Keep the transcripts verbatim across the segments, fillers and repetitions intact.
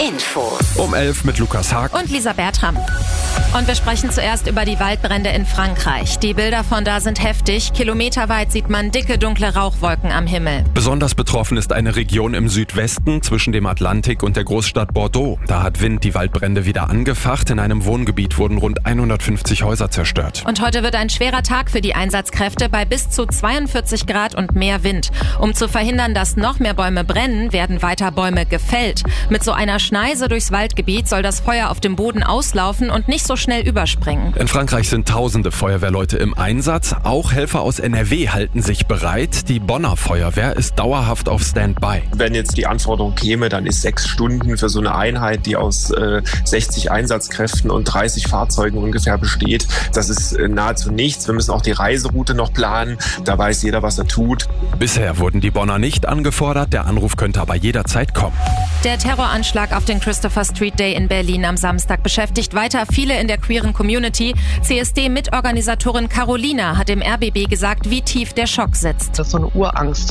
Infos. Um elf mit Lukas Haag und Lisa Bertram. Und wir sprechen zuerst über die Waldbrände in Frankreich. Die Bilder von da sind heftig. Kilometerweit sieht man dicke, dunkle Rauchwolken am Himmel. Besonders betroffen ist eine Region im Südwesten zwischen dem Atlantik und der Großstadt Bordeaux. Da hat Wind die Waldbrände wieder angefacht. In einem Wohngebiet wurden rund hundertfünfzig Häuser zerstört. Und heute wird ein schwerer Tag für die Einsatzkräfte bei bis zu zweiundvierzig Grad und mehr Wind. Um zu verhindern, dass noch mehr Bäume brennen, werden weiter Bäume gefällt. Mit so einer Schneise durchs Waldgebiet soll das Feuer auf dem Boden auslaufen und nicht so schnell überspringen. In Frankreich sind tausende Feuerwehrleute im Einsatz. Auch Helfer aus N R W halten sich bereit. Die Bonner Feuerwehr ist dauerhaft auf Standby. Wenn jetzt die Anforderung käme, dann ist sechs Stunden für so eine Einheit, die aus äh, sechzig Einsatzkräften und dreißig Fahrzeugen ungefähr besteht. Das ist äh, nahezu nichts. Wir müssen auch die Reiseroute noch planen. Da weiß jeder, was er tut. Bisher wurden die Bonner nicht angefordert. Der Anruf könnte aber jederzeit kommen. Der Terroranschlag auf den Christopher Street Day in Berlin am Samstag beschäftigt weiter viele in der queeren Community. C S D-Mitorganisatorin Carolina hat dem R B B gesagt, wie tief der Schock sitzt. Das ist so eine Urangst,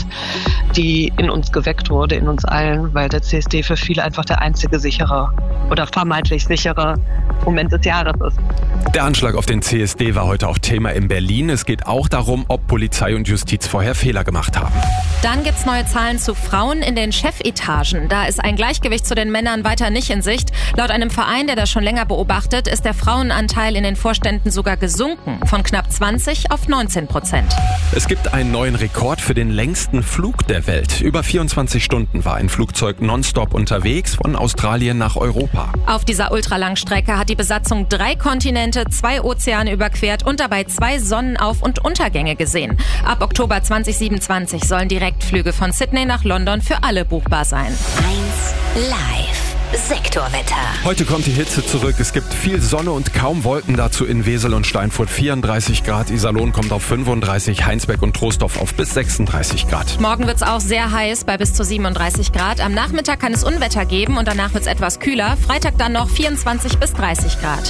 die in uns geweckt wurde, in uns allen, weil der C S D für viele einfach der einzige sichere oder vermeintlich sichere Moment des Jahres ist. Der Anschlag auf den C S D war heute auch Thema in Berlin. Es geht auch darum, ob Polizei und Justiz vorher Fehler gemacht haben. Dann gibt's neue Zahlen zu Frauen in den Chefetagen. Da ist ein Gleichgewicht zu den Männern weiter nicht in Sicht. Laut einem Verein, der das schon länger beobachtet, ist der Frauenanteil in den Vorständen sogar gesunken. Von knapp zwanzig auf neunzehn Prozent. Es gibt einen neuen Rekord für den längsten Flug der Welt. Über vierundzwanzig Stunden war ein Flugzeug nonstop unterwegs von Australien nach Europa. Auf dieser Ultralangstrecke hat die Besatzung drei Kontinente, zwei Ozeane überquert und dabei zwei Sonnenauf- und Untergänge gesehen. Ab Oktober zwanzig siebenundzwanzig sollen Direktflüge von Sydney nach London für alle buchbar sein. eins Live. Sektorwetter. Heute kommt die Hitze zurück. Es gibt viel Sonne und kaum Wolken, dazu in Wesel und Steinfurt vierunddreißig Grad. Iserlohn kommt auf fünfunddreißig, Heinsberg und Troisdorf auf bis sechsunddreißig Grad. Morgen wird's auch sehr heiß bei bis zu siebenunddreißig Grad. Am Nachmittag kann es Unwetter geben und danach wird's etwas kühler. Freitag dann noch vierundzwanzig bis dreißig Grad.